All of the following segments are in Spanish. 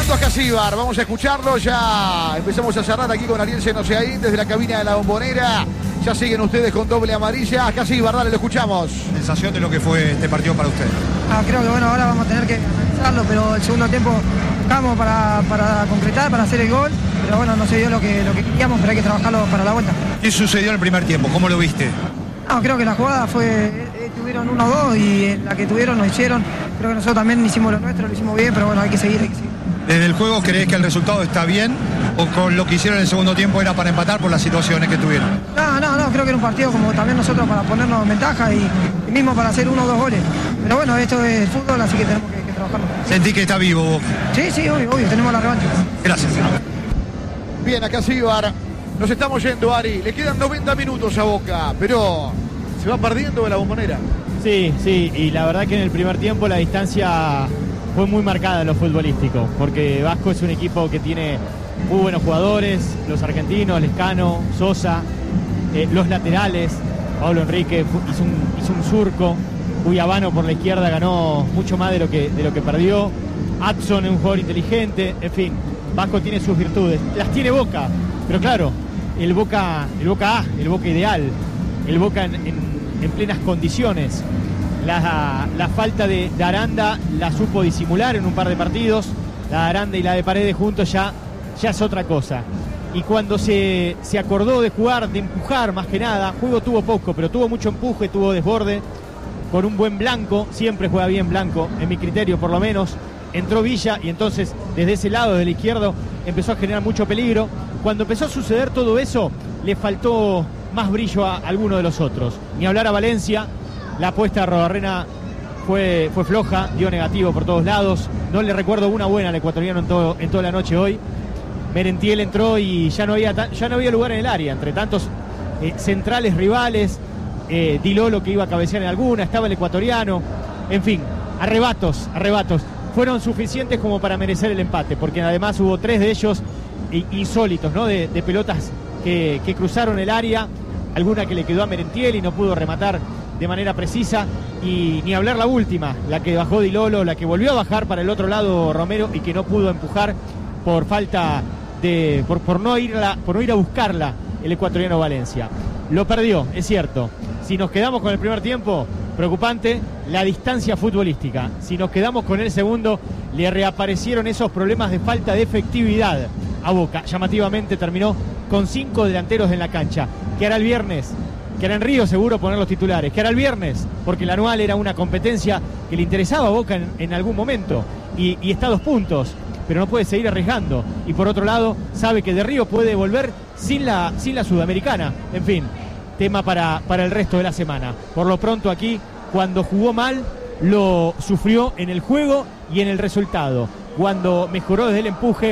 Fernando Acasíbar, vamos a escucharlo. Ya empezamos a cerrar aquí con Ariel Senoseaín desde la cabina de la Bombonera. Ya siguen ustedes con doble amarilla. Acasíbar, dale, lo escuchamos. Sensación de lo que fue este partido para usted. Creo que bueno, ahora vamos a tener que analizarlo, pero el segundo tiempo buscamos para concretar, para hacer el gol, pero bueno, no se dio lo que queríamos, pero hay que trabajarlo para la vuelta. ¿Qué sucedió en el primer tiempo? ¿Cómo lo viste? No, creo que la jugada tuvieron 1-2 y la que tuvieron nos hicieron. Creo que nosotros también hicimos lo nuestro, lo hicimos bien, pero bueno, hay que seguir. ¿Desde el juego crees que el resultado está bien o con lo que hicieron en el segundo tiempo era para empatar por las situaciones que tuvieron? No, creo que era un partido como también nosotros para ponernos en ventaja y mismo para hacer 1 o 2 goles. Pero bueno, esto es fútbol, así que tenemos que trabajarlo. ¿Sentí que está vivo vos? Sí, obvio, tenemos la revancha. Gracias. Bien, Acasíbar. Nos estamos yendo, Ari. Le quedan 90 minutos a Boca, pero se va perdiendo de la Bombonera. Sí, y la verdad que en el primer tiempo la distancia fue muy marcada en lo futbolístico, porque Vasco es un equipo que tiene muy buenos jugadores, los argentinos, Lescano, Sosa, los laterales, Pablo Enrique hizo un surco, Cuyabano por la izquierda ganó mucho más de lo que perdió, Adson es un jugador inteligente, en fin, Vasco tiene sus virtudes, las tiene Boca, pero claro, el Boca A, el Boca ideal, el Boca en plenas condiciones. La falta de Aranda la supo disimular en un par de partidos. La de Aranda y la de Paredes juntos ya es otra cosa. Y cuando se acordó de jugar, de empujar más que nada, juego tuvo poco, pero tuvo mucho empuje, tuvo desborde, con un buen Blanco, siempre juega bien Blanco, en mi criterio por lo menos. Entró Villa y entonces desde ese lado, del izquierdo, empezó a generar mucho peligro. Cuando empezó a suceder todo eso, le faltó más brillo a alguno de los otros. Ni hablar a Valencia. La apuesta de Arrobarrena fue floja, dio negativo por todos lados. No le recuerdo una buena al ecuatoriano en toda la noche hoy. Merentiel entró y ya no había lugar en el área. Entre tantos centrales rivales, Di Lolo que iba a cabecear en alguna, estaba el ecuatoriano. En fin, arrebatos. Fueron suficientes como para merecer el empate, porque además hubo 3 de ellos insólitos, ¿no? De pelotas que cruzaron el área. Alguna que le quedó a Merentiel y no pudo rematar de manera precisa, y ni hablar la última, la que bajó Di Lolo, la que volvió a bajar para el otro lado Romero y que no pudo empujar por falta de por no ir a buscarla el ecuatoriano Valencia. Lo perdió, es cierto. Si nos quedamos con el primer tiempo, preocupante la distancia futbolística. Si nos quedamos con el segundo, le reaparecieron esos problemas de falta de efectividad a Boca. Llamativamente terminó con 5 delanteros en la cancha. ¿Qué hará el viernes? Que era en Río seguro poner los titulares, que era el viernes, porque el anual era una competencia que le interesaba a Boca en algún momento, y está a 2 puntos, pero no puede seguir arriesgando, y por otro lado sabe que de Río puede volver sin la Sudamericana. En fin, tema para el resto de la semana. Por lo pronto aquí, cuando jugó mal, lo sufrió en el juego y en el resultado. Cuando mejoró desde el empuje,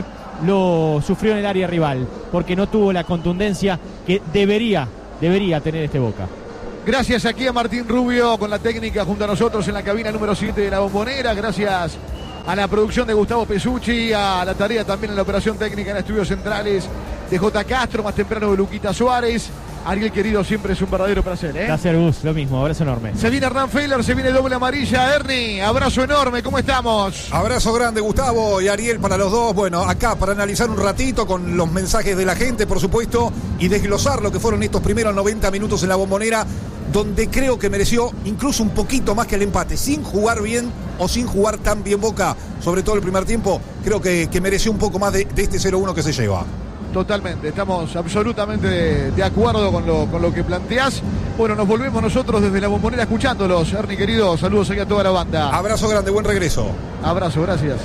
lo sufrió en el área rival, porque no tuvo la contundencia que debería tener este Boca. Gracias aquí a Martín Rubio con la técnica junto a nosotros en la cabina número 7 de la Bombonera. Gracias a la producción de Gustavo Pesucci, a la tarea también en la operación técnica en estudios centrales de J. Castro, más temprano de Luquita Suárez. Ariel, querido, siempre es un verdadero placer. Placer, Gus, lo mismo, abrazo enorme. Se viene Hernán Feiler, se viene doble amarilla. Ernie, abrazo enorme, ¿cómo estamos? Abrazo grande, Gustavo y Ariel, para los dos. Bueno, acá para analizar un ratito con los mensajes de la gente, por supuesto, y desglosar lo que fueron estos primeros 90 minutos en la Bombonera, donde creo que mereció incluso un poquito más que el empate, sin jugar bien o sin jugar tan bien Boca, sobre todo el primer tiempo. Creo que mereció un poco más de este 0-1 que se lleva. Totalmente, estamos absolutamente de acuerdo con lo que planteás. Bueno, nos volvemos nosotros desde la Bombonera escuchándolos. Ernie, querido, saludos aquí a toda la banda. Abrazo grande, buen regreso. Abrazo, gracias.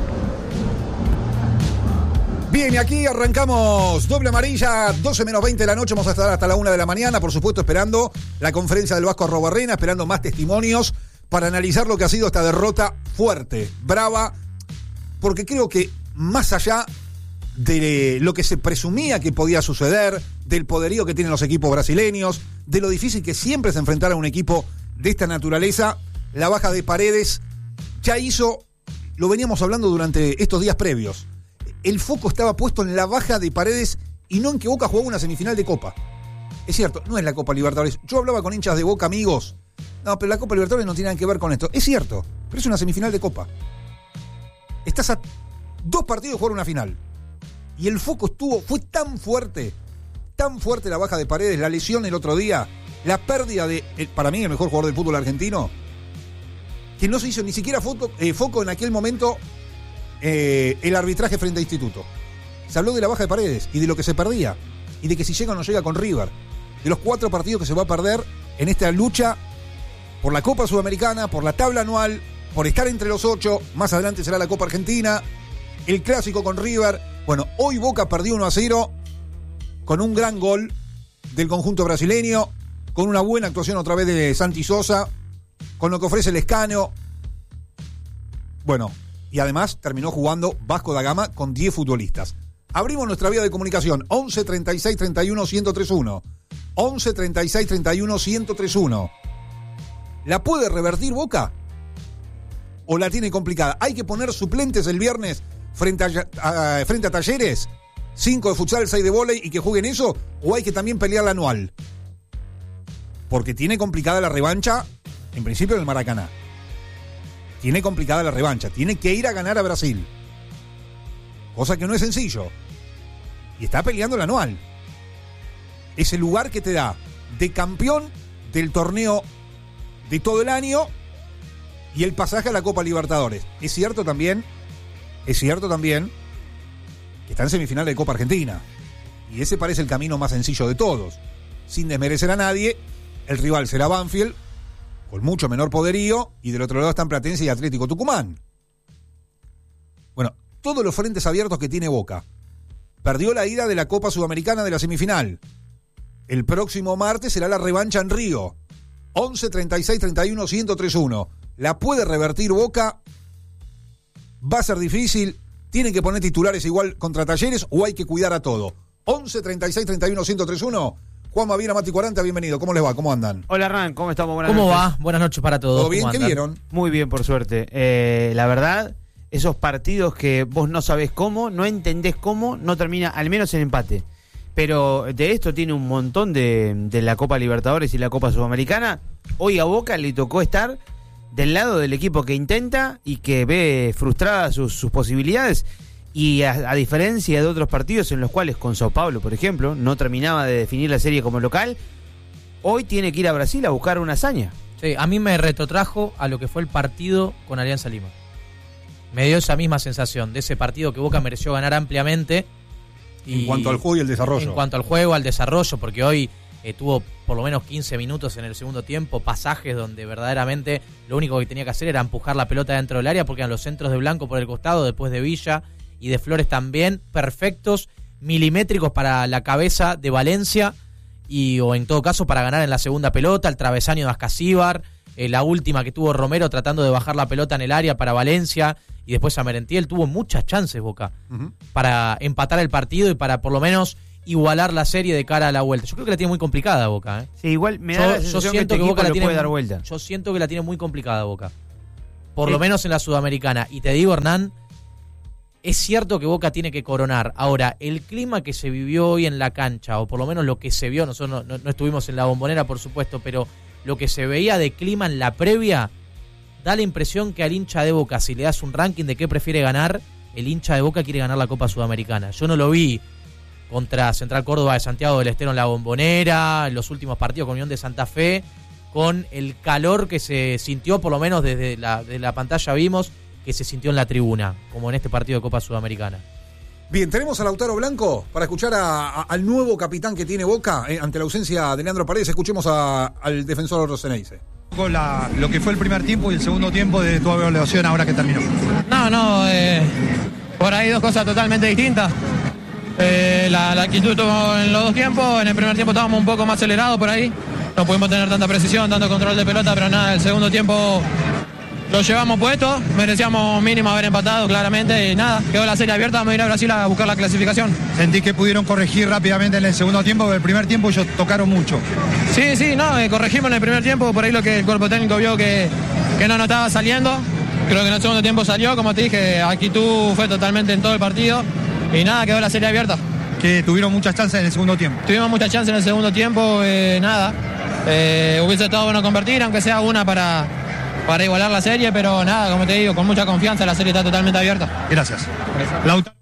Bien, y aquí arrancamos doble amarilla, 12 menos 20 de la noche, vamos a estar hasta la 1 de la mañana, por supuesto esperando la conferencia del Vasco Arrobarrena, esperando más testimonios para analizar lo que ha sido esta derrota fuerte, brava, porque creo que más allá de lo que se presumía que podía suceder, del poderío que tienen los equipos brasileños, de lo difícil que siempre es enfrentar a un equipo de esta naturaleza, la baja de Paredes ya hizo, lo veníamos hablando durante estos días previos, el foco estaba puesto en la baja de Paredes y no en que Boca jugaba una semifinal de Copa. Es cierto, no es la Copa Libertadores. Yo hablaba con hinchas de Boca, amigos. No, pero la Copa Libertadores no tiene nada que ver con esto. Es cierto, pero es una semifinal de Copa. Estás a 2 partidos jugaron una final. Y el foco fue tan fuerte la baja de Paredes, la lesión el otro día, la pérdida de, para mí, el mejor jugador del fútbol argentino, que no se hizo ni siquiera foco en aquel momento el arbitraje frente a Instituto. Se habló de la baja de Paredes y de lo que se perdía, y de que si llega o no llega con River, de los 4 partidos que se va a perder en esta lucha por la Copa Sudamericana, por la tabla anual, por estar entre los 8, más adelante será la Copa Argentina, el clásico con River. Bueno, hoy Boca perdió 1-0 con un gran gol del conjunto brasileño, con una buena actuación otra vez de Santi Sosa, con lo que ofrece el Escano. Bueno, y además terminó jugando Vasco da Gama con 10 futbolistas. Abrimos nuestra vía de comunicación, 11 36 31 1031. 11 36 31 1031. ¿La puede revertir Boca? ¿O la tiene complicada? ¿Hay que poner suplentes el viernes frente a Talleres? 5 de futsal, 6 de vóley y que jueguen eso. ¿O hay que también pelear la anual? Porque tiene complicada la revancha, en principio, en el Maracaná. Tiene complicada la revancha. Tiene que ir a ganar a Brasil. Cosa que no es sencillo. Y está peleando el anual. Es el lugar que te da de campeón del torneo de todo el año y el pasaje a la Copa Libertadores. Es cierto también que está en semifinal de Copa Argentina. Y ese parece el camino más sencillo de todos. Sin desmerecer a nadie, el rival será Banfield, con mucho menor poderío, y del otro lado están Platense y Atlético Tucumán. Bueno, todos los frentes abiertos que tiene Boca. Perdió la ida de la Copa Sudamericana de la semifinal. El próximo martes será la revancha en Río. 11 36 31 1031. ¿La puede revertir Boca? ¿Va a ser difícil? ¿Tienen que poner titulares igual contra Talleres o hay que cuidar a todo? 11 36 31 1031. Juan Maviera, Mati 40, bienvenido. ¿Cómo les va? ¿Cómo andan? Hola, Hernán, ¿cómo estamos? Buenas ¿Cómo noches. va? Buenas noches para todos. ¿Todo bien? ¿Qué andan? vieron? Muy bien, por suerte. La verdad, esos partidos que vos no sabés cómo, no entendés cómo, no termina, al menos en empate. Pero de esto tiene un montón de la Copa Libertadores y la Copa Sudamericana. Hoy a Boca le tocó estar del lado del equipo que intenta y que ve frustradas sus posibilidades. Y a diferencia de otros partidos en los cuales con Sao Paulo, por ejemplo, no terminaba de definir la serie como local, hoy tiene que ir a Brasil a buscar una hazaña. Sí, a mí me retrotrajo a lo que fue el partido con Alianza Lima. Me dio esa misma sensación de ese partido que Boca mereció ganar ampliamente. En cuanto al juego y el desarrollo. En cuanto al juego, al desarrollo, porque hoy tuvo por lo menos 15 minutos en el segundo tiempo, pasajes donde verdaderamente lo único que tenía que hacer era empujar la pelota dentro del área, porque eran los centros de Blanco por el costado, después de Villa y de Flores también, perfectos, milimétricos para la cabeza de Valencia, o en todo caso para ganar en la segunda pelota, el travesaño de Ascasíbar, la última que tuvo Romero tratando de bajar la pelota en el área para Valencia, y después a Merentiel. Tuvo muchas chances Boca para empatar el partido y para por lo menos igualar la serie de cara a la vuelta. Yo creo que la tiene muy complicada Boca. Sí, igual me da la sensación que Boca la tiene puede dar vuelta. Yo siento que la tiene muy complicada Boca. Por lo menos en la Sudamericana. Y te digo, Hernán, es cierto que Boca tiene que coronar. Ahora, el clima que se vivió hoy en la cancha, o por lo menos lo que se vio, nosotros no estuvimos en la Bombonera, por supuesto, pero lo que se veía de clima en la previa, da la impresión que al hincha de Boca, si le das un ranking de qué prefiere ganar, el hincha de Boca quiere ganar la Copa Sudamericana. Yo no lo vi contra Central Córdoba de Santiago del Estero en la Bombonera, en los últimos partidos con Unión de Santa Fe, con el calor que se sintió, por lo menos desde la pantalla vimos, que se sintió en la tribuna, como en este partido de Copa Sudamericana. Bien, tenemos a Lautaro Blanco para escuchar al nuevo capitán que tiene Boca ante la ausencia de Leandro Paredes. Escuchemos al defensor roseneice. Lo que fue el primer tiempo y el segundo tiempo de tu evaluación ahora que terminó. Por ahí dos cosas totalmente distintas. La actitud tuvo en los dos tiempos. En el primer tiempo estábamos un poco más acelerados por ahí. No pudimos tener tanta precisión, tanto control de pelota, pero nada, el segundo tiempo lo llevamos puesto. Merecíamos mínimo haber empatado claramente y nada, quedó la serie abierta. Vamos a ir a Brasil a buscar la clasificación. Sentí que pudieron corregir rápidamente en el segundo tiempo, pero el primer tiempo ellos tocaron mucho. Sí, corregimos en el primer tiempo, por ahí lo que el cuerpo técnico vio que no nos estaba saliendo. Creo que en el segundo tiempo salió, como te dije, actitud fue totalmente en todo el partido y nada, quedó la serie abierta. Que tuvieron muchas chances en el segundo tiempo. Tuvimos muchas chances en el segundo tiempo, hubiese estado bueno convertir, aunque sea una para para igualar la serie, pero nada, como te digo, con mucha confianza, la serie está totalmente abierta. Gracias. Lautaro.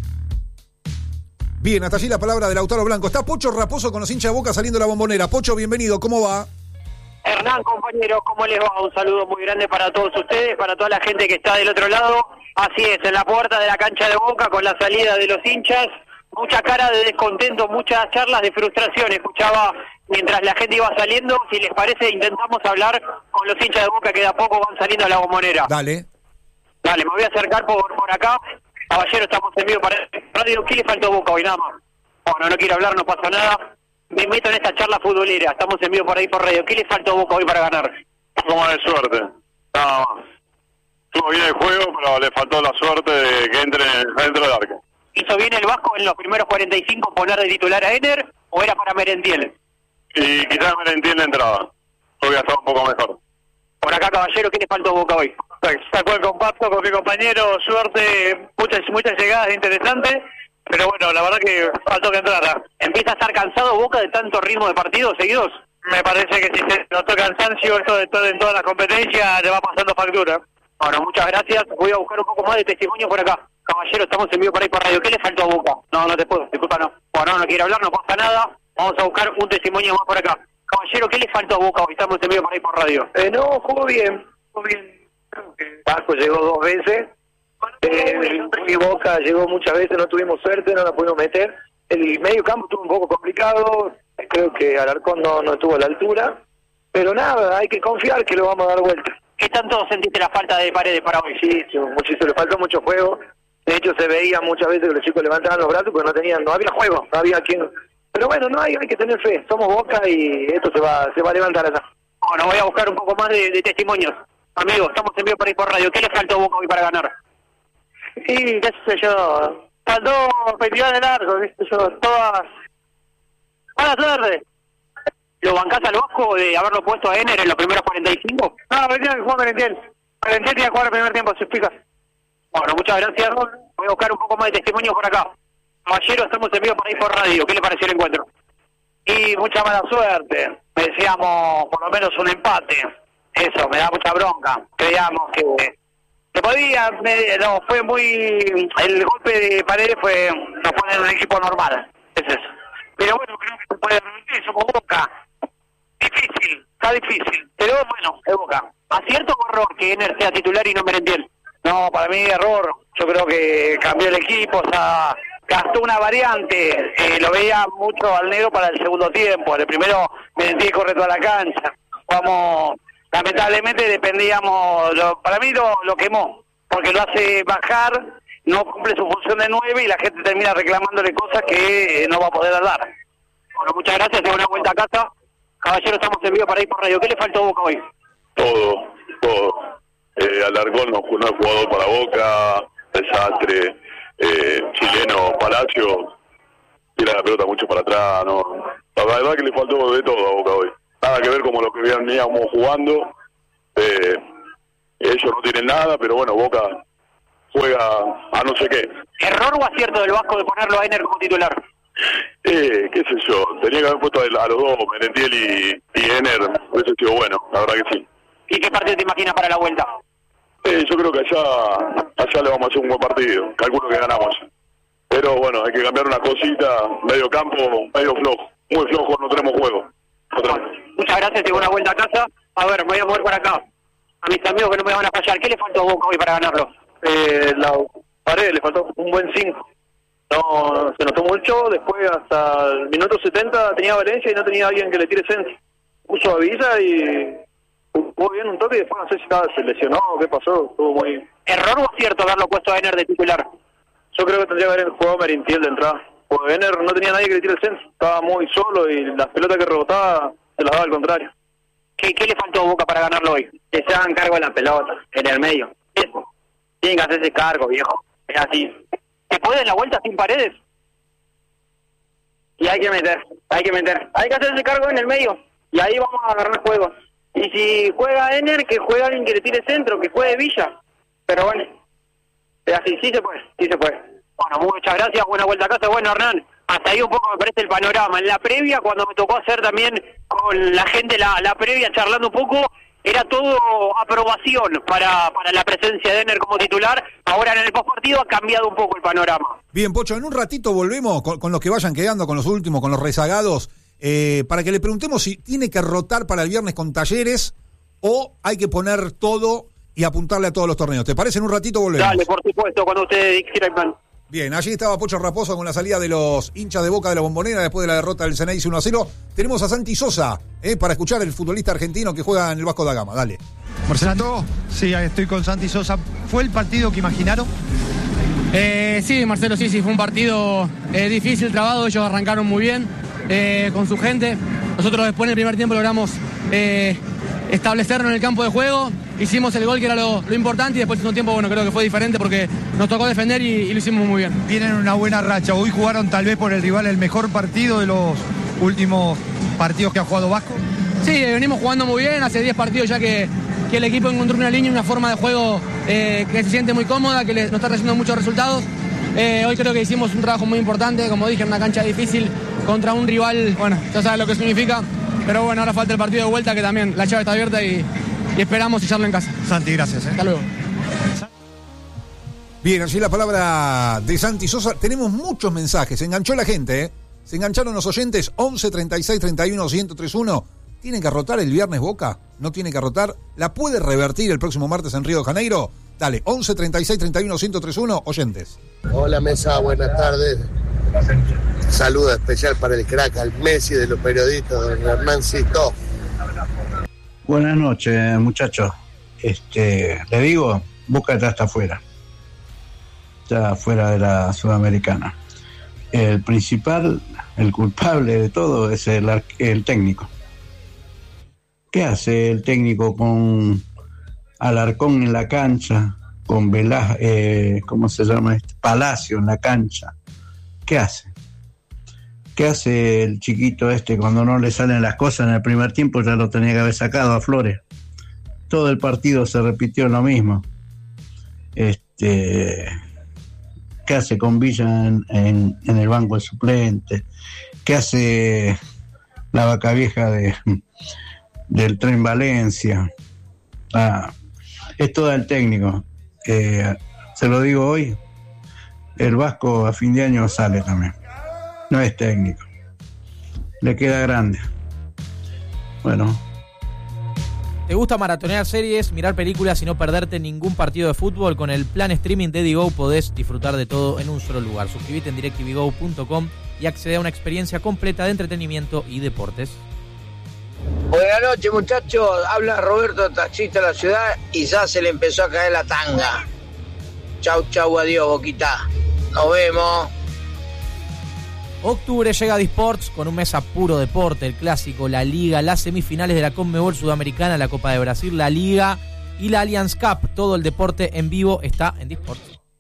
Bien, hasta allí la palabra de Lautaro Blanco. Está Pocho Raposo con los hinchas de Boca saliendo de la Bombonera. Pocho, bienvenido, ¿cómo va? Hernán, compañeros, ¿cómo les va? Un saludo muy grande para todos ustedes, para toda la gente que está del otro lado. Así es, en la puerta de la cancha de Boca con la salida de los hinchas. Mucha cara de descontento, muchas charlas de frustración. Escuchaba mientras la gente iba saliendo. Si les parece, intentamos hablar con los hinchas de Boca que de a poco van saliendo a la Bombonera. Dale, me voy a acercar por acá. Caballero, estamos en vivo para radio. ¿Qué le faltó a Boca hoy? Nada más. Bueno, no quiero hablar, no pasa nada. Me meto en esta charla futbolera. Estamos en vivo por ahí por radio. ¿Qué le faltó a Boca hoy para ganar? Un poco más de suerte. Nada más. Estuvo bien el juego, pero le faltó la suerte de que entre dentro del arco. ¿Hizo bien el Vasco en los primeros 45 poner de titular a Ener o era para Merentiel? Y quizás Merentiel la entrada. Hoy ha estado un poco mejor. Por acá, caballero, ¿qué le faltó a Boca hoy? Sacó el compacto con mi compañero, suerte, muchas llegadas interesantes, pero bueno, la verdad que faltó que entrara. ¿Empieza a estar cansado Boca de tanto ritmo de partidos seguidos? Me parece que si se notó cansancio, esto de todo en todas las competencias le va pasando factura. Bueno, muchas gracias. Voy a buscar un poco más de testimonio por acá. Caballero, estamos en vivo por ahí por radio. ¿Qué le faltó a Boca? No te puedo, disculpa, no. Bueno, no quiero hablar, no pasa nada. Vamos a buscar un testimonio más por acá. Caballero, ¿qué le faltó a Boca hoy? Estamos en vivo por ahí por radio. No, jugó bien. Vasco llegó 2 veces. Y Boca llegó muchas veces, no tuvimos suerte, no la pudimos meter. El medio campo estuvo un poco complicado. Creo que Alarcón no estuvo a la altura. Pero nada, hay que confiar que lo vamos a dar vuelta. ¿Qué tanto sentiste la falta de Paredes para hoy? Muchísimo, le faltó mucho juego. De hecho, se veía muchas veces que los chicos levantaban los brazos porque no había juego, no había quien. Pero bueno, hay que tener fe. Somos Boca y esto se va a levantar allá. Bueno, voy a buscar un poco más de testimonios. Amigos, estamos en vivo por ahí por radio. ¿Qué le faltó a Boca hoy para ganar? Y qué sé yo, faltó pegar de largo, qué sé yo, todas. Buenas tardes. ¿Lo bancás al Vasco de haberlo puesto a Ener en los primeros 45? No, tenía que jugar Merentiel. Merentiel tenía que jugar el primer tiempo, si explicas. Bueno, muchas gracias. Voy a buscar un poco más de testimonio por acá. Caballero, estamos en vivo por ahí por radio. ¿Qué le pareció el encuentro? Y mucha mala suerte. Decíamos por lo menos un empate. Eso, me da mucha bronca. Creíamos que podía, no, fue muy... El golpe de Paredes nos pone en un equipo normal. Es eso. Pero bueno, creo que se puede revertir, somos Boca. Difícil, está difícil. Pero bueno, es Boca. ¿Acierto o error que Ener sea titular y no Merentiel? No, para mí error. Yo creo que cambió el equipo, o sea, gastó una variante. Lo veía mucho al negro para el segundo tiempo. El primero Merentiel corre toda la cancha. Lamentablemente dependíamos, para mí lo quemó, porque lo hace bajar, no cumple su función de 9 y la gente termina reclamándole cosas que no va a poder dar. Bueno, muchas gracias, tengo una vuelta a casa. Caballero, estamos en vivo para ir por radio. ¿Qué le faltó a Boca hoy? Todo. Alarcón no es jugador para Boca, desastre, chileno, Palacio, tira la pelota mucho para atrás, no. La verdad que le faltó de todo a Boca hoy. Nada que ver como lo que veníamos jugando. Ellos no tienen nada, pero bueno, Boca juega a no sé qué. ¿Error o acierto del Vasco de ponerlo a Ener como titular? Qué sé yo, tenía que haber puesto a los dos, Merentiel y Ener, hubiese sido bueno, la verdad que sí. ¿Y qué partido te imaginas para la vuelta? Yo creo que allá le vamos a hacer un buen partido, calculo que ganamos. Pero bueno, hay que cambiar una cosita, medio campo, medio flojo, muy flojo, no tenemos juego. Bueno, muchas gracias, tengo una vuelta a casa. A ver, me voy a mover por acá. A mis amigos que no me van a fallar, ¿qué le faltó a Boca hoy para ganarlo? La Paredes le faltó un buen 5. No, se notó mucho, después hasta el minuto 70 tenía Valencia y no tenía alguien que le tire centro. Puso a Villa y jugó bien un toque y después no sé si se lesionó o qué pasó, estuvo muy... ¿Error o acierto haberlo puesto a Ener de titular? Yo creo que tendría que haber jugado Merentiel de entrada. Porque Ener no tenía nadie que le tire el centro, estaba muy solo y las pelotas que rebotaba se las daba al contrario. ¿Qué le faltó a Boca para ganarlo hoy? Que se hagan cargo de la pelota, en el medio. Eso. Tienen que hacerse cargo, viejo. Es así. ¿Se puede en la vuelta sin Paredes? Y hay que meter. Hay que hacerse cargo en el medio. Y ahí vamos a agarrar juego. Y si juega Ener, que juegue alguien que le tire centro, que juegue Villa. Pero bueno, es así, sí se puede. Bueno, muchas gracias, buena vuelta a casa. Bueno, Hernán, hasta ahí un poco me parece el panorama. En la previa, cuando me tocó hacer también con la gente la previa, charlando un poco, era todo aprobación para la presencia de Ener como titular. Ahora en el postpartido ha cambiado un poco el panorama. Bien, Pocho, en un ratito volvemos con los que vayan quedando, con los últimos, con los rezagados, para que le preguntemos si tiene que rotar para el viernes con Talleres o hay que poner todo y apuntarle a todos los torneos. ¿Te parece? En un ratito volvemos. Dale, por supuesto, cuando ustedes quieran. Bien, allí estaba Pocho Raposo con la salida de los hinchas de Boca de la Bombonera después de la derrota del Ceneice 1-0. Tenemos a Santi Sosa para escuchar el futbolista argentino que juega en el Vasco da Gama. Dale. Marcelo, sí, estoy con Santi Sosa. ¿Fue el partido que imaginaron? Sí, Marcelo, sí, fue un partido difícil, trabado. Ellos arrancaron muy bien con su gente. Nosotros después en el primer tiempo logramos establecernos en el campo de juego. Hicimos el gol que era lo importante y después en un tiempo, bueno, creo que fue diferente porque nos tocó defender y lo hicimos muy bien. Vienen en una buena racha. Hoy jugaron tal vez por el rival el mejor partido de los últimos partidos que ha jugado Vasco. Sí, venimos jugando muy bien. Hace 10 partidos ya que el equipo encontró una línea, una forma de juego que se siente muy cómoda, que nos está trayendo muchos resultados. Hoy creo que hicimos un trabajo muy importante, como dije, en una cancha difícil contra un rival, bueno, ya sabes lo que significa. Pero bueno, ahora falta el partido de vuelta, que también la llave está abierta y esperamos sellarlo en casa. Santi, gracias. Hasta luego. Bien, así la palabra de Santi Sosa. Tenemos muchos mensajes. Se enganchó la gente, Se engancharon los oyentes. 11 36 31 1031. ¿Tiene que rotar el viernes Boca? ¿No tiene que rotar? ¿La puede revertir el próximo martes en Río de Janeiro? Dale, 11 36 31 1031, oyentes. Hola mesa, buenas tardes. Saludo especial para el crack, al Messi de los periodistas, don Hernán Sisto. Buenas noches, muchachos. Le digo, Boca ya está afuera. Ya fuera de la Sudamericana. El principal, el culpable de todo es el técnico. ¿Qué hace el técnico con Alarcón en la cancha, con ¿cómo se llama? Palacio en la cancha? ¿Qué hace? ¿Qué hace el chiquito cuando no le salen las cosas en el primer tiempo? Ya lo tenía que haber sacado a Flores. Todo el partido se repitió lo mismo. ¿Qué hace con Villa en el banco de suplente? ¿Qué hace la vaca vieja del Tren Valencia? Es todo el técnico. Se lo digo hoy, el Vasco a fin de año sale también. No es técnico. Le queda grande. Bueno. ¿Te gusta maratonear series, mirar películas y no perderte ningún partido de fútbol? Con el plan streaming de Digo podés disfrutar de todo en un solo lugar. Suscríbete en DirecTVGo.com y accede a una experiencia completa de entretenimiento y deportes. Buenas noches, muchachos. Habla Roberto, taxista de la ciudad, y ya se le empezó a caer la tanga. Chau, chau, adiós, Boquita. Nos vemos. Octubre llega a Disports con un mes a puro deporte, el clásico, la Liga, las semifinales de la Conmebol Sudamericana, la Copa de Brasil, la Liga y la Allianz Cup. Todo el deporte en vivo está en Disports.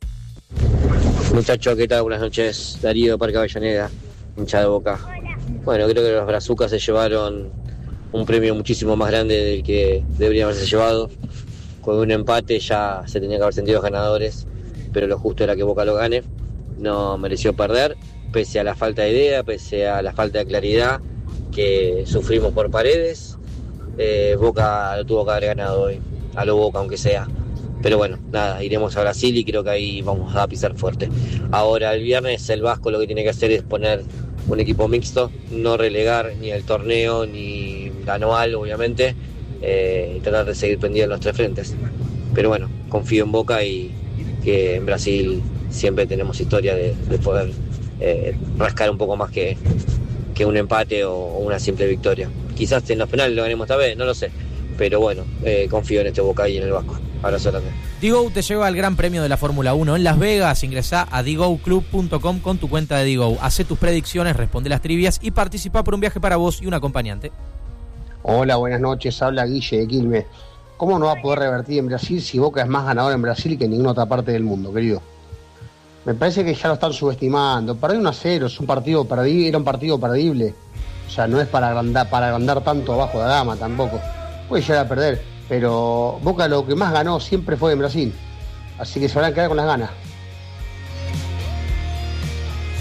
Muchachos, ¿qué tal? Buenas noches. Darío, Parque Avellaneda, hincha de Boca. Bueno, creo que los brazucas se llevaron un premio muchísimo más grande del que deberían haberse llevado. Con un empate ya se tenía que haber sentido ganadores, pero lo justo era que Boca lo gane. No mereció perder, pese a la falta de idea, pese a la falta de claridad que sufrimos por Paredes. Boca lo tuvo que haber ganado hoy, a lo Boca aunque sea. Pero bueno, nada, iremos a Brasil y creo que ahí vamos a pisar fuerte. Ahora el viernes el Vasco lo que tiene que hacer es poner un equipo mixto, no relegar ni el torneo ni la anual, obviamente, y tratar de seguir prendido en los tres frentes. Pero bueno, confío en Boca y que en Brasil siempre tenemos historia de poder rascar un poco más que un empate o una simple victoria. Quizás en los penales lo ganemos esta vez, no lo sé, pero bueno, confío en este Boca y en el Vasco. Abrazo grande. Digo te lleva al Gran Premio de la Fórmula 1 en Las Vegas. Ingresá a digoclub.com con tu cuenta de Digo. Hacé tus predicciones, responde las trivias y participa por un viaje para vos y un acompañante. Hola, buenas noches. Habla Guille de Quilmes. ¿Cómo no va a poder revertir en Brasil si Boca es más ganador en Brasil que en ninguna otra parte del mundo, querido? Me parece que ya lo están subestimando. Perder 1-0 es un partido perdible, era un partido perdible. O sea, no es para agrandar tanto abajo de la gama tampoco. Puede llegar a perder. Pero Boca lo que más ganó siempre fue en Brasil. Así que se van a quedar con las ganas.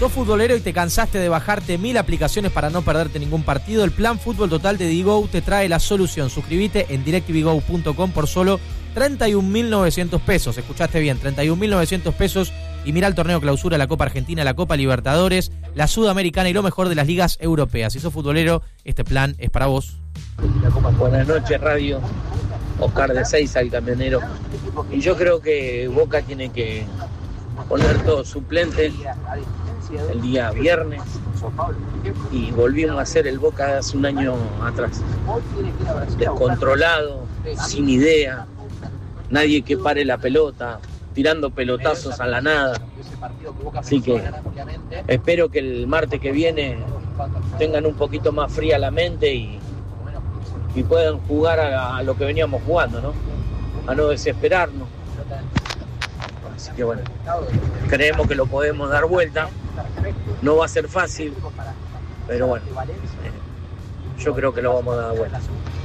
¿Sos futbolero y te cansaste de bajarte 1000 aplicaciones para no perderte ningún partido? El plan Fútbol Total de Digo te trae la solución. Suscríbete en directvgo.com por solo 31.900 pesos. Escuchaste bien, 31.900 pesos. Y mira el torneo Clausura, la Copa Argentina, la Copa Libertadores, la Sudamericana y lo mejor de las ligas europeas. Si sos futbolero, este plan es para vos. Buenas noches, radio. Oscar de Seiza, el camionero. Y yo creo que Boca tiene que poner todo suplente el día viernes. Y volvimos a ser el Boca de hace un año atrás. Descontrolado, sin idea, nadie que pare la pelota, tirando pelotazos a la nada. Así que espero que el martes que viene tengan un poquito más fría la mente y puedan jugar a lo que veníamos jugando, ¿no? A no desesperarnos. Así que bueno, creemos que lo podemos dar vuelta. No va a ser fácil, pero bueno, yo creo que lo vamos a dar vuelta.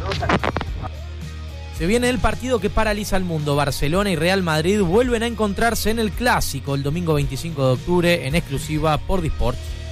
Se viene el partido que paraliza al mundo. Barcelona y Real Madrid vuelven a encontrarse en el Clásico el domingo 25 de octubre en exclusiva por Disport.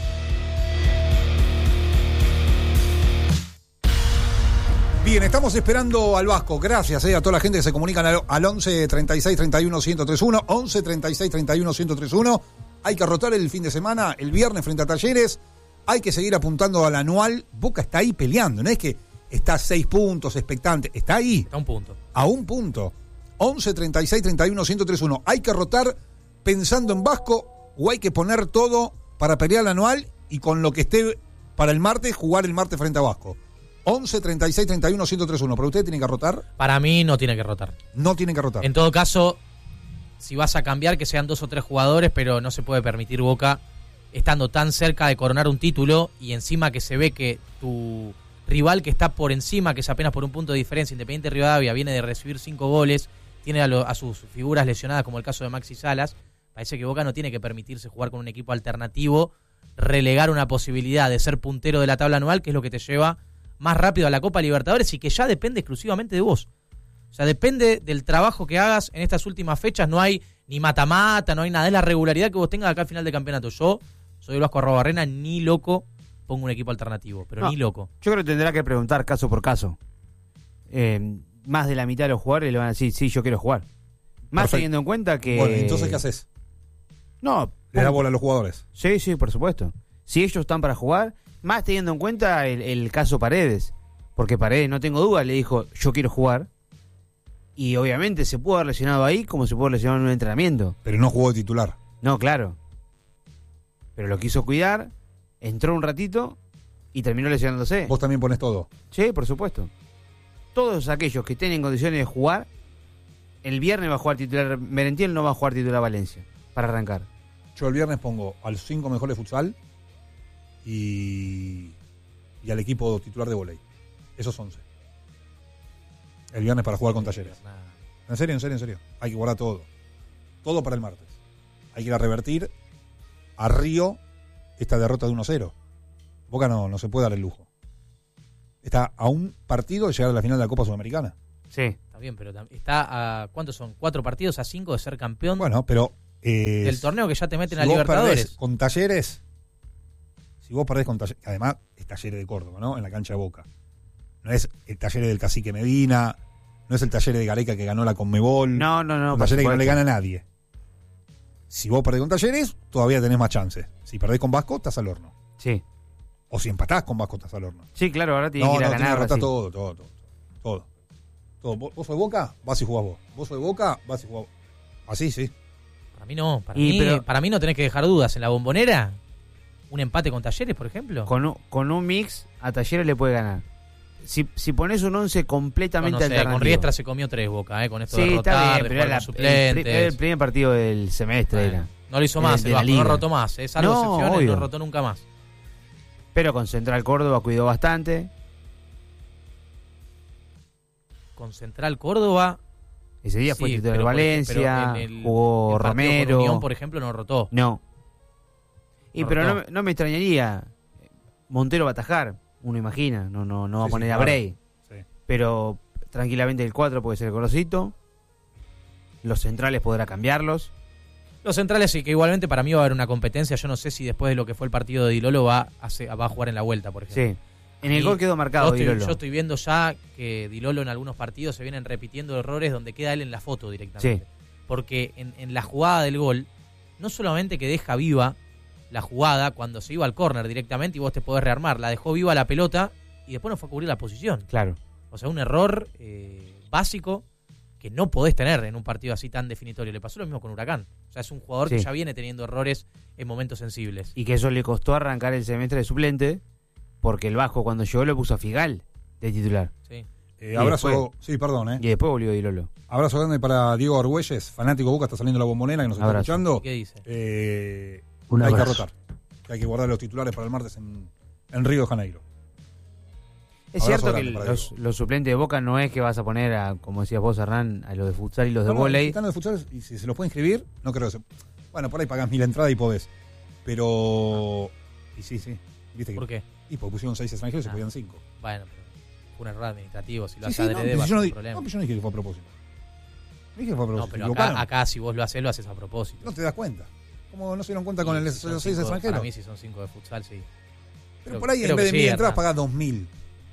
Bien, estamos esperando al Vasco. Gracias a toda la gente que se comunican al 11 36 31 1031. 11 36 31 1031. Hay que rotar el fin de semana, el viernes frente a Talleres. Hay que seguir apuntando al anual. Boca está ahí peleando, no es que está a 6 puntos, expectante. Está ahí. Está a un punto. A un punto. 11 36 31 1031. Hay que rotar pensando en Vasco o hay que poner todo para pelear el anual y con lo que esté para el martes, jugar el martes frente a Vasco. 11 36 31 1031. ¿Pero usted tiene que rotar? Para mí no tiene que rotar. No tiene que rotar. En todo caso, si vas a cambiar, que sean 2 o 3 jugadores, pero no se puede permitir Boca, estando tan cerca de coronar un título y encima que se ve que tu rival que está por encima, que es apenas por un punto de diferencia, Independiente Rivadavia, viene de recibir 5 goles, tiene a sus figuras lesionadas, como el caso de Maxi Salas. Parece que Boca no tiene que permitirse jugar con un equipo alternativo, relegar una posibilidad de ser puntero de la tabla anual, que es lo que te lleva más rápido a la Copa Libertadores y que ya depende exclusivamente de vos. O sea, depende del trabajo que hagas en estas últimas fechas. No hay ni mata-mata, no hay nada. Es la regularidad que vos tengas acá al final del campeonato. Yo soy el Vasco Arrobarrena, ni loco pongo un equipo alternativo, pero no, ni loco. Yo creo que tendrá que preguntar caso por caso. Más de la mitad de los jugadores le van a decir, sí, yo quiero jugar. Más perfecto. Teniendo en cuenta que... Bueno, entonces, ¿qué haces? No. ¿Le da bola a los jugadores? Sí, sí, por supuesto. Si ellos están para jugar, más teniendo en cuenta el caso Paredes. Porque Paredes, no tengo duda, le dijo, yo quiero jugar. Y obviamente se pudo haber lesionado ahí como se pudo haber lesionado en un entrenamiento. Pero no jugó de titular. No, claro. Pero lo quiso cuidar, entró un ratito y terminó lesionándose. ¿Vos también pones todo? Sí, por supuesto. Todos aquellos que estén en condiciones de jugar, el viernes va a jugar titular Merentiel, no va a jugar titular Valencia, para arrancar. Yo el viernes pongo a los 5 mejores de futsal y al equipo titular de vóley. Esos 11. El viernes para jugar con Talleres. En serio. Hay que guardar todo. Todo para el martes. Hay que ir a revertir a Río esta derrota de 1-0. Boca no se puede dar el lujo. Está a un partido de llegar a la final de la Copa Sudamericana. Sí. Está bien, pero está a... ¿Cuántos son? 4 partidos a 5 de ser campeón. Bueno, pero... del torneo que ya te meten a vos Libertadores. Perdés con Talleres, si vos perdés con Talleres, además es Talleres de Córdoba, ¿no? En la cancha de Boca. No es el Talleres del Cacique Medina, no es el Talleres de Gareca que ganó la Conmebol. No. Un Talleres que no le gana a nadie. Si vos perdés con Talleres, todavía tenés más chances. Si perdés con Vasco, estás al horno. Sí. O si empatás con Vasco, estás al horno. Sí, claro, ahora tiene que ir a ganar. Tiene que todo. ¿Vos sos de Boca? Vas y jugás vos. ¿Vos sos de Boca? Vas y jugás vos. Así, sí. Para mí no. Para mí no tenés que dejar dudas. En la Bombonera, un empate con Talleres, por ejemplo. Con un mix, a Talleres le puede ganar. Si pones un 11 completamente alternativo. Con Riestra se comió 3 Boca, con esto sí, de rotar, bien, pero suplentes. El primer partido del semestre era. No lo hizo más, el Vasco no rotó más. Salvo excepciones, obvio. No rotó nunca más. Pero con Central Córdoba cuidó bastante. Con Central Córdoba... Ese día fue titular de Valencia, jugó Romero. Con Unión, por ejemplo, no rotó. No. Pero no me extrañaría. Montero va a atajar, uno imagina. No va a poner a Bray. Sí. Pero tranquilamente el 4 puede ser el Gorosito. Los centrales podrá cambiarlos. Los centrales sí, que igualmente para mí va a haber una competencia. Yo no sé si después de lo que fue el partido de Di Lolo va a jugar en la vuelta, por ejemplo. Sí. En el gol quedó marcado Di Lolo. Yo estoy viendo ya que Di Lolo en algunos partidos se vienen repitiendo errores donde queda él en la foto directamente. Sí. Porque en la jugada del gol, no solamente que deja viva la jugada cuando se iba al córner directamente y vos te podés rearmar, la dejó viva la pelota y después no fue a cubrir la posición. Claro. O sea, un error básico que no podés tener en un partido así tan definitorio. Le pasó lo mismo con Huracán. O sea, es un jugador que ya viene teniendo errores en momentos sensibles. Y que eso le costó arrancar el semestre de suplente, porque el Vasco cuando llegó lo puso a Figal de titular. Sí. Abrazo, después, sí, perdón. Y después volvió Di Lolo. Abrazo grande para Diego Argüelles, fanático Boca, está saliendo la Bombonera que nos está escuchando. ¿Qué dice? Hay que rotar. Que hay que guardar los titulares para el martes en Río de Janeiro. Es cierto que los suplentes de Boca no es que vas a poner a, como decías vos, Hernán, a los de futsal y los de vóley. Están los de futsal y si se los puede inscribir, no creo que se... Bueno, por ahí pagás 1000 entradas y podés. Pero... Y sí. ¿Viste ¿Por qué? Y porque pusieron 6 extranjeros y se podían 5. Bueno, pero fue un error administrativo. Si lo hace adrede va a ser un problema. No, yo no dije que fue a propósito. Dije que fue a propósito. No, pero acá si vos lo haces a propósito. No te das cuenta. ¿Cómo no se dieron cuenta con los 6 extranjeros? Para mí si son 5 de futsal, sí. Pero por ahí en vez de 1000 entradas pagás 2000.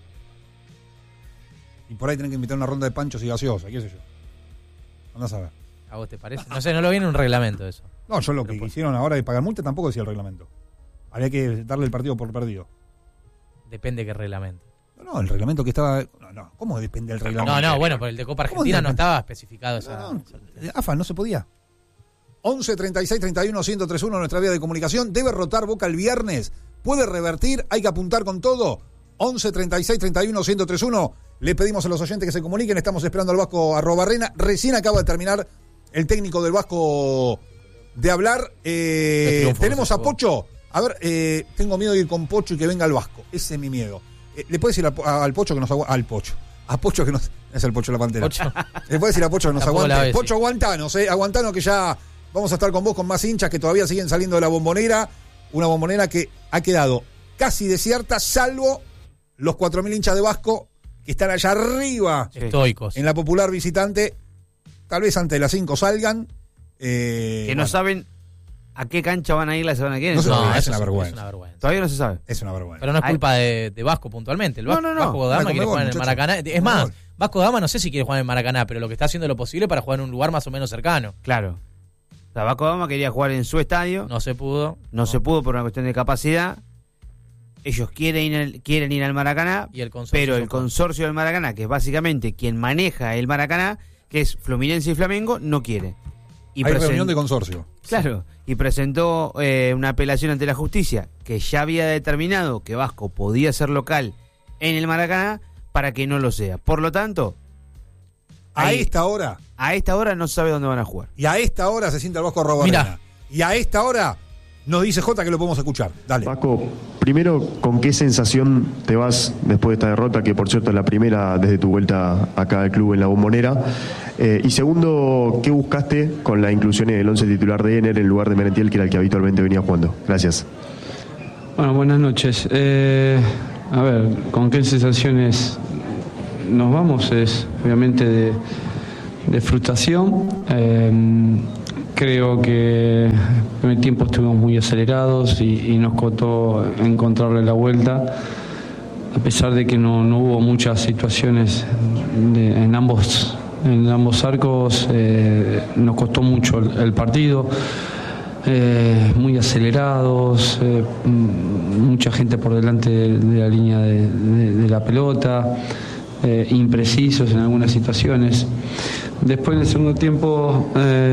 Y por ahí tienen que invitar una ronda de panchos y gaseosa, qué sé yo. Andás a ver. ¿A vos te parece? No sé, no lo vi en un reglamento eso. No, yo lo que hicieron ahora de pagar multa tampoco decía el reglamento. Había que darle el partido por perdido. Depende de qué reglamento. No, el reglamento que estaba... No, ¿cómo depende del reglamento? No, bueno, por el de Copa Argentina no estaba especificado esa... AFA, no se podía. 11 36 31 1031 nuestra vía de comunicación. Debe rotar Boca el viernes. Puede revertir, hay que apuntar con todo. 11 36 31 1031. Le pedimos a los oyentes que se comuniquen. Estamos esperando al Vasco Arrobarrena. Recién acaba de terminar el técnico del Vasco de hablar. Tenemos a Pocho. A ver, tengo miedo de ir con Pocho y que venga el Vasco. Ese es mi miedo. ¿Le puedes decir al Pocho que nos aguante? Al Pocho. A Pocho que nos... Es el Pocho de la Pantera. ¿Le puedes decir a Pocho que nos aguante? Pocho, aguantanos, aguantanos que ya vamos a estar con vos con más hinchas que todavía siguen saliendo de la Bombonera. Una Bombonera que ha quedado casi desierta, salvo los 4.000 hinchas de Vasco que están allá arriba. Estoicos. En la popular visitante. Tal vez antes de las 5 salgan. Que no saben a qué cancha van a ir la semana que viene. No, es una vergüenza. Es una vergüenza. Todavía no se sabe. Es una vergüenza. Pero no es culpa de Vasco puntualmente. El Vasco, no. Vasco da Gama quiere jugar en el Maracaná. Es más, Vasco da Gama no sé si quiere jugar en el Maracaná, pero lo que está haciendo es lo posible para jugar en un lugar más o menos cercano. Claro. O sea, Vasco da Gama quería jugar en su estadio. No se pudo. No se pudo por una cuestión de capacidad. Ellos quieren ir al Maracaná, pero el consorcio del Maracaná, que es básicamente quien maneja el Maracaná, que es Fluminense y Flamengo, no quiere. Hay reunión de consorcio. Claro, y presentó una apelación ante la justicia que ya había determinado que Vasco podía ser local en el Maracaná para que no lo sea. Por lo tanto, a esta hora no se sabe dónde van a jugar. Y a esta hora se siente el Vasco Arrobarrena. Y a esta hora nos dice Jota que lo podemos escuchar. Dale. Vasco, primero, ¿con qué sensación te vas después de esta derrota, que por cierto es la primera desde tu vuelta acá al club en la Bombonera? Y segundo, ¿qué buscaste con la inclusión en el 11 titular de Ener en lugar de Merentiel, que era el que habitualmente venía jugando? Gracias. Bueno, buenas noches. A ver, ¿con qué sensaciones nos vamos? Es obviamente de frustración. Creo que en el primer tiempo estuvimos muy acelerados y nos costó encontrarle la vuelta, a pesar de que no hubo muchas situaciones en ambos arcos. Nos costó mucho el partido, muy acelerados, mucha gente por delante de la línea de la pelota, imprecisos en algunas situaciones. Después en el segundo tiempo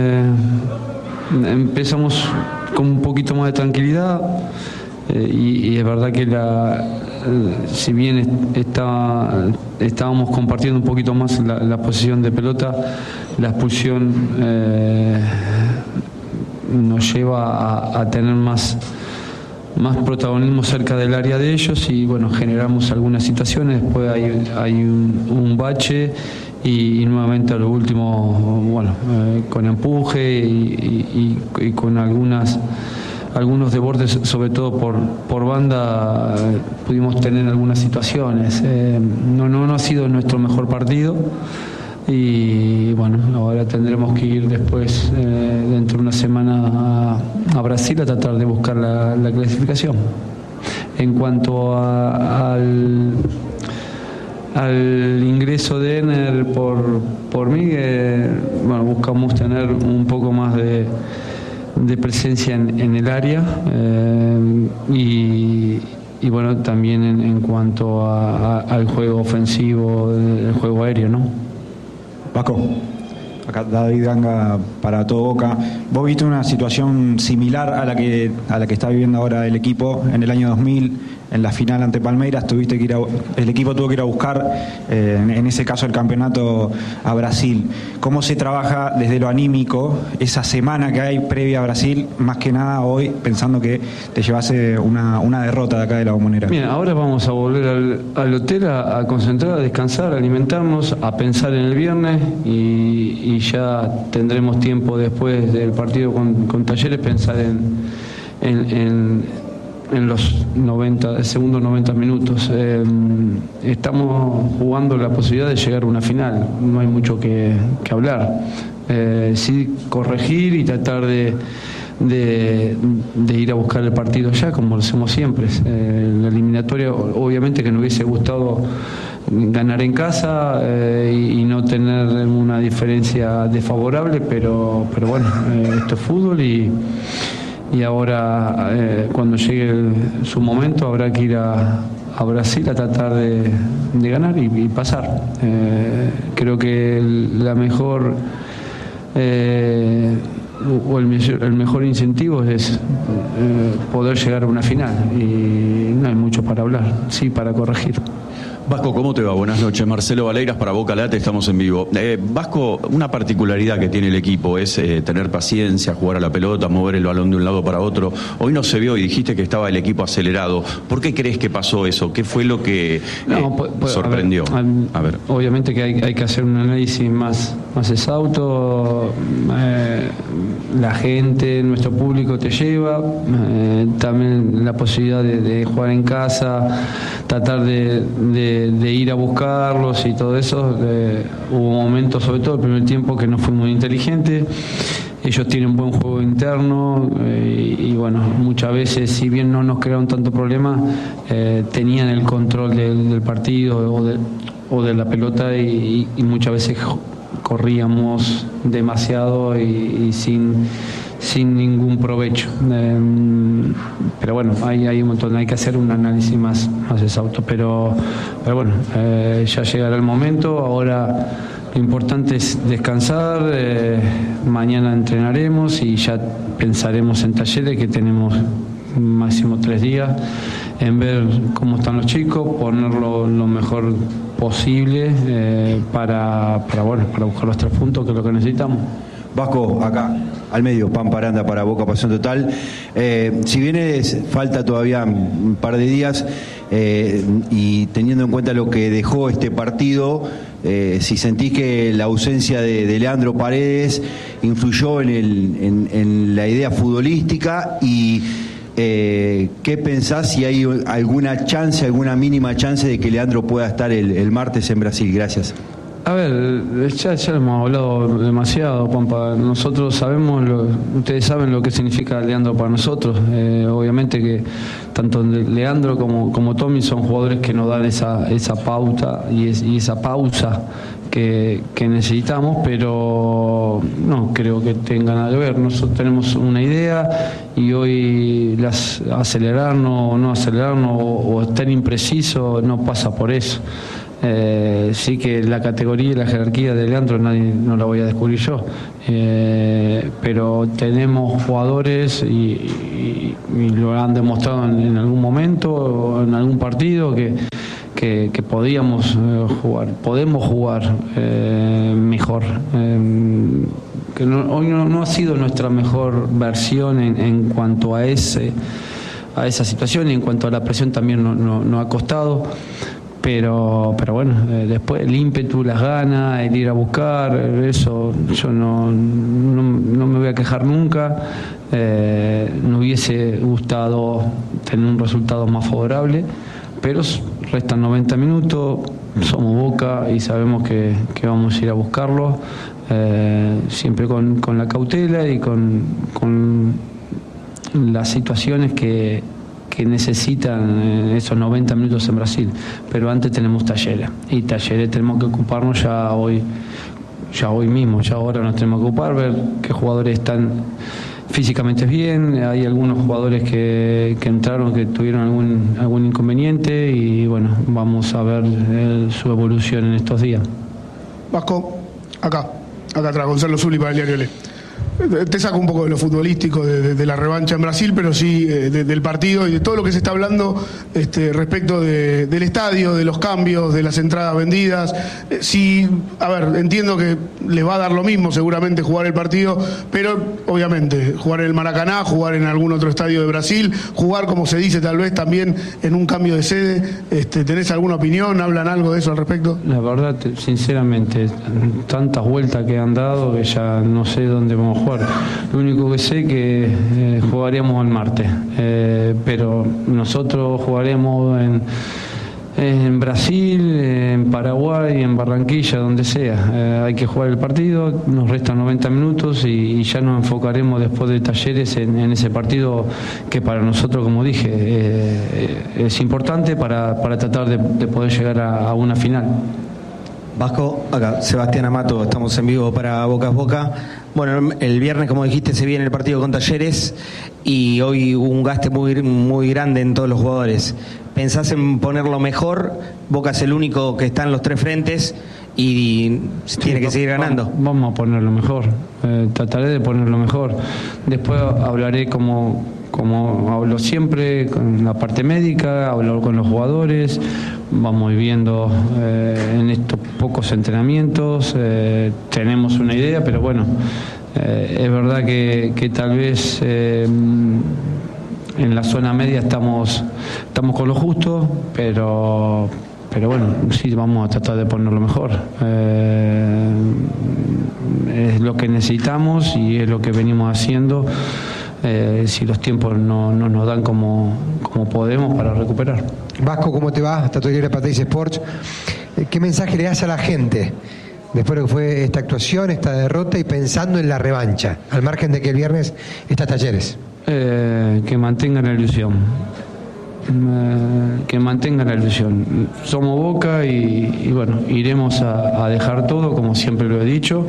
empezamos con un poquito más de tranquilidad y es verdad que si bien estábamos compartiendo un poquito más la posición de pelota, la expulsión nos lleva a tener más protagonismo cerca del área de ellos y bueno, generamos algunas situaciones, después hay un bache y nuevamente a lo último, bueno, con empuje y con algunos desbordes, sobre todo por banda, pudimos tener algunas situaciones. No ha sido nuestro mejor partido, Y bueno, ahora tendremos que ir después, dentro de una semana, a Brasil a tratar de buscar la clasificación. En cuanto al ingreso de Ener por mí, bueno, buscamos tener un poco más de presencia en el área, y bueno, también en cuanto al juego ofensivo, el juego aéreo, ¿no? Vasco, acá David Ganga para Todo Boca. ¿Vos viste una situación similar a la que está viviendo ahora el equipo en el año 2000? En la final ante Palmeiras el equipo tuvo que ir a buscar, en ese caso el campeonato, a Brasil. ¿Cómo se trabaja desde lo anímico esa semana que hay previa a Brasil, más que nada hoy, pensando que te llevase una derrota de acá de la Bombonera? Mira, ahora vamos a volver al hotel a concentrar, a descansar, a alimentarnos, a pensar en el viernes, y ya tendremos tiempo después del partido con Talleres pensar en los segundos 90 minutos. Estamos jugando la posibilidad de llegar a una final, no hay mucho que hablar. Sí, corregir y tratar de ir a buscar el partido ya, como lo hacemos siempre. La eliminatoria, obviamente que nos hubiese gustado ganar en casa y no tener una diferencia desfavorable, pero bueno, esto es fútbol, y ahora, cuando llegue su momento, habrá que ir a Brasil a tratar de ganar y pasar. Creo que la mejor o el mejor incentivo es poder llegar a una final, y no hay mucho para hablar, sí para corregir. Vasco, ¿cómo te va? Buenas noches. Marcelo Valeiras para Boca Late, estamos en vivo. Vasco, una particularidad que tiene el equipo es tener paciencia, jugar a la pelota, mover el balón de un lado para otro. Hoy no se vio y dijiste que estaba el equipo acelerado. ¿Por qué crees que pasó eso? ¿Qué fue lo que sorprendió? A ver. Obviamente que hay que hacer un análisis más exhausto. La gente, nuestro público te lleva. También la posibilidad de jugar en casa, tratar de ir a buscarlos y todo eso. Hubo momentos, sobre todo el primer tiempo, que no fue muy inteligente. Ellos tienen buen juego interno, y bueno, muchas veces, si bien no nos crearon tanto problema, tenían el control del partido o de la pelota, y muchas veces corríamos demasiado y sin ningún provecho. Pero bueno, hay un montón, hay que hacer un análisis más exhausto, pero bueno, ya llegará el momento. Ahora lo importante es descansar. Mañana entrenaremos y ya pensaremos en Talleres, que tenemos máximo 3 días, en ver cómo están los chicos, ponerlo lo mejor posible, para buscar los 3 puntos, que es lo que necesitamos. Vasco, acá al medio, Pampa Aranda para Boca Pasión Total. Si bien falta todavía un par de días, y teniendo en cuenta lo que dejó este partido, si sentís que la ausencia de Leandro Paredes influyó en la idea futbolística, y ¿qué pensás si hay alguna chance, alguna mínima chance de que Leandro pueda estar el martes en Brasil? Gracias. A ver, ya hemos hablado demasiado, Pampa. Nosotros sabemos, ustedes saben lo que significa Leandro para nosotros. Obviamente que tanto Leandro como Tommy son jugadores que nos dan esa pauta y esa pausa que necesitamos, pero no creo que tenga nada que ver. Nosotros tenemos una idea, y hoy acelerarnos o no acelerarnos o estar impreciso no pasa por eso. Sí que la categoría y la jerarquía de Leandro no la voy a descubrir yo, pero tenemos jugadores y lo han demostrado en algún momento o en algún partido que podemos jugar mejor, que hoy no ha sido nuestra mejor versión en cuanto a esa situación, y en cuanto a la presión también nos ha costado. Pero bueno, después el ímpetu, las ganas, el ir a buscar, eso yo no me voy a quejar nunca. No hubiese gustado tener un resultado más favorable, pero restan 90 minutos, somos Boca y sabemos que vamos a ir a buscarlo, siempre con la cautela y con las situaciones que necesitan esos 90 minutos en Brasil. Pero antes tenemos Talleres, y Talleres tenemos que ocuparnos ya hoy mismo, ya ahora nos tenemos que ocupar, ver qué jugadores están físicamente bien. Hay algunos jugadores que entraron que tuvieron algún inconveniente, y bueno, vamos a ver su evolución en estos días. Vasco, acá atrás, Gonzalo Zuli para el diario Le. Te saco un poco de lo futbolístico, de la revancha en Brasil, pero sí del partido y de todo lo que se está hablando respecto del estadio, de los cambios, de las entradas vendidas. Sí, a ver, entiendo que les va a dar lo mismo seguramente jugar el partido, pero obviamente jugar en el Maracaná, jugar en algún otro estadio de Brasil, jugar, como se dice tal vez también en un cambio de sede. ¿Tenés alguna opinión? ¿Hablan algo de eso al respecto? La verdad, sinceramente, tantas vueltas que han dado que ya no sé dónde vamos a jugar. Lo único que sé que jugaremos el martes, pero nosotros jugaremos en Brasil, en Paraguay, en Barranquilla, donde sea. Hay que jugar el partido, nos restan 90 minutos y ya nos enfocaremos después de Talleres en ese partido que para nosotros, como dije, es importante para tratar de poder llegar a una final. Vasco, acá Sebastián Amato, estamos en vivo para Boca es Boca. Bueno, el viernes, como dijiste, se viene el partido con Talleres y hoy hubo un gaste muy grande en todos los jugadores. ¿Pensás en ponerlo mejor? Boca es el único que está en los tres frentes y tiene que seguir ganando. Vamos a ponerlo mejor, trataré de ponerlo mejor. Después hablaré como hablo siempre, con la parte médica, hablo con los jugadores, vamos viendo en estos pocos entrenamientos, tenemos una idea, pero bueno, es verdad que tal vez en la zona media estamos con lo justo, pero bueno, sí, vamos a tratar de ponerlo mejor. Es lo que necesitamos y es lo que venimos haciendo. Si los tiempos no nos dan como podemos para recuperar. Vasco, ¿cómo te va? Hasta tu diario Patricia Sports. ¿Qué mensaje le das a la gente después de que fue esta actuación, esta derrota y pensando en la revancha, al margen de que el viernes está Talleres? Que mantengan la ilusión. Que mantengan la ilusión. Somos Boca y bueno, iremos a dejar todo, como siempre lo he dicho.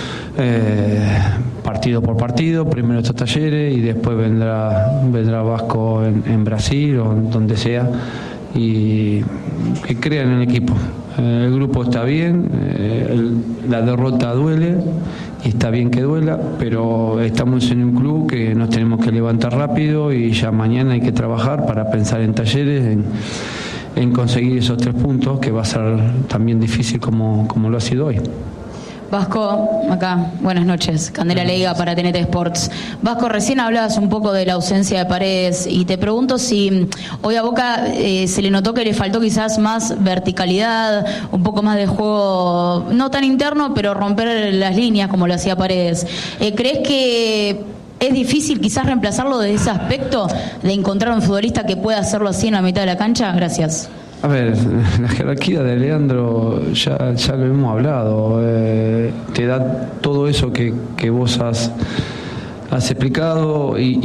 Partido por partido, primero está Talleres y después vendrá Vasco en Brasil o donde sea, y que crean en el equipo. El grupo está bien, la derrota duele y está bien que duela, pero estamos en un club que nos tenemos que levantar rápido y ya mañana hay que trabajar para pensar en Talleres, en conseguir esos 3 puntos, que va a ser también difícil como lo ha sido hoy. Vasco, acá, buenas noches, Candela Leiga para TNT Sports. Vasco, recién hablabas un poco de la ausencia de Paredes y te pregunto si hoy a Boca se le notó que le faltó quizás más verticalidad, un poco más de juego, no tan interno, pero romper las líneas como lo hacía Paredes. ¿Crees que es difícil quizás reemplazarlo desde ese aspecto, de encontrar un futbolista que pueda hacerlo así en la mitad de la cancha? Gracias. A ver, la jerarquía de Leandro ya lo hemos hablado, te da todo eso que vos has explicado y